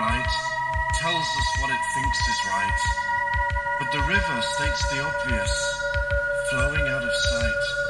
light tells us what it thinks is right, but the river states the obvious, flowing out of sight.